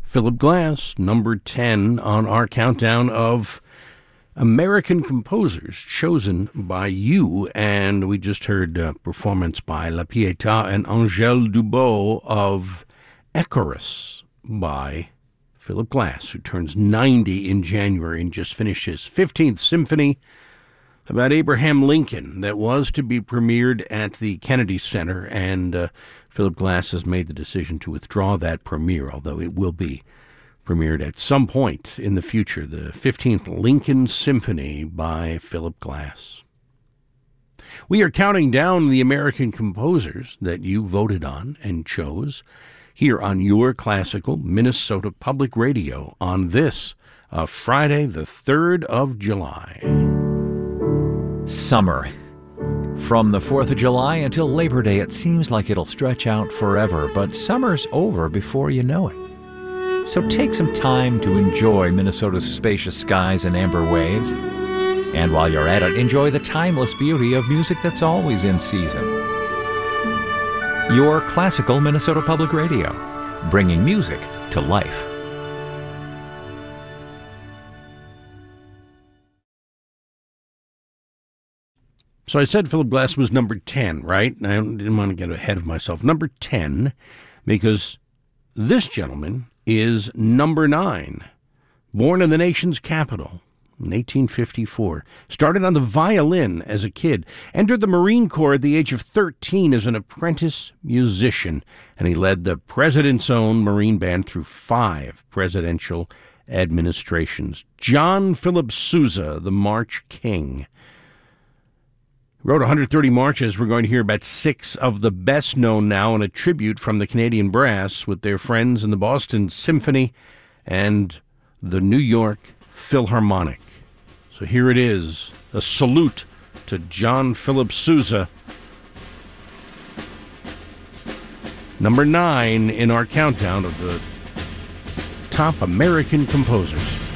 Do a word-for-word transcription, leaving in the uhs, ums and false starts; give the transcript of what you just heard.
Philip Glass, number ten on our countdown of American composers chosen by you. And we just heard a performance by La Pietà and Angèle Dubot of Icarus by Philip Glass, who turns ninety in January and just finished his fifteenth symphony about Abraham Lincoln that was to be premiered at the Kennedy Center, and uh, Philip Glass has made the decision to withdraw that premiere, although it will be premiered at some point in the future, the fifteenth Lincoln Symphony by Philip Glass. We are counting down the American composers that you voted on and chose here on your classical Minnesota Public Radio on this uh, Friday, the third of July. Summer. From the fourth of July until Labor Day, it seems like it'll stretch out forever, but summer's over before you know it. So take some time to enjoy Minnesota's spacious skies and amber waves. And while you're at it, enjoy the timeless beauty of music that's always in season. Your classical Minnesota Public Radio, bringing music to life. So I said Philip Glass was number ten, right? I didn't want to get ahead of myself. Number ten, because this gentleman is number nine. Born in the nation's capital in eighteen fifty-four. Started on the violin as a kid. Entered the Marine Corps at the age of thirteen as an apprentice musician. And he led the President's Own Marine Band through five presidential administrations. John Philip Sousa, the March King. Wrote one hundred thirty marches. We're going to hear about six of the best known now in a tribute from the Canadian Brass with their friends in the Boston Symphony and the New York Philharmonic. So here it is, a salute to John Philip Sousa. Number nine in our countdown of the top American composers.